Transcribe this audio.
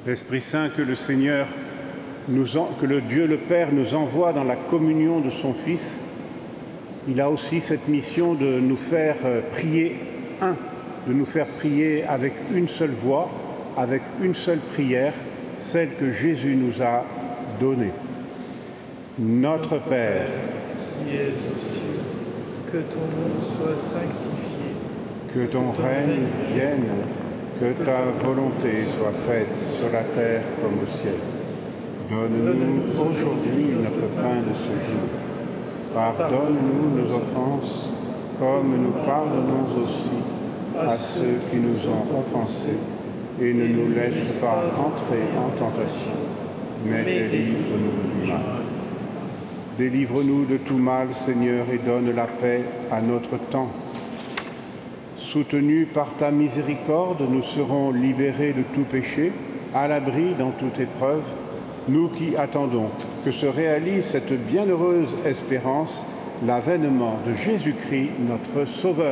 L'Esprit Saint que le Seigneur, que le Dieu le Père nous envoie dans la communion de son Fils, il a aussi cette mission de nous faire prier de nous faire prier avec une seule voix, avec une seule prière, celle que Jésus nous a donnée. Notre Père, qui es aux cieux, que ton nom soit sanctifié, que ton règne vienne, que ta volonté soit faite sur la terre comme au ciel. Donne-nous aujourd'hui notre pain de ce jour. Pardonne-nous nos offenses, comme nous pardonnons aussi à ceux qui nous ont offensés, et ne nous laisse pas entrer en tentation, mais délivre-nous du mal. Délivre-nous de tout mal, Seigneur, et donne la paix à notre temps. Soutenus par ta miséricorde, nous serons libérés de tout péché, à l'abri dans toute épreuve, nous qui attendons que se réalise cette bienheureuse espérance, l'avènement de Jésus-Christ, notre Sauveur.